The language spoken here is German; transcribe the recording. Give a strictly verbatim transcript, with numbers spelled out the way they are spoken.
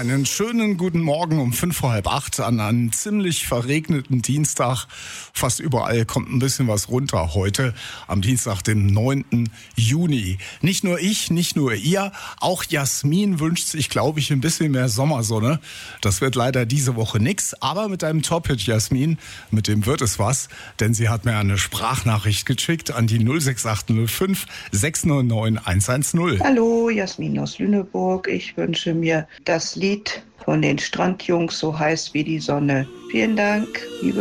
Einen schönen guten Morgen um fünf vor halb acht an einem ziemlich verregneten Dienstag. Fast überall kommt ein bisschen was runter heute am Dienstag, dem neunten Juni. Nicht nur ich, nicht nur ihr, auch Jasmin wünscht sich, glaube ich, ein bisschen mehr Sommersonne. Das wird leider diese Woche nix, aber mit einem Top-Hit, Jasmin, mit dem wird es was, denn sie hat mir eine Sprachnachricht geschickt an die null sechs acht null fünf sechs neun neun eins eins null. Hallo, Jasmin aus Lüneburg. Ich wünsche mir das Lied von den Strandjungs, so heiß wie die Sonne. Vielen Dank, liebe